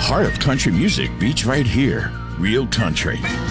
heart of country music beats right here. Real country.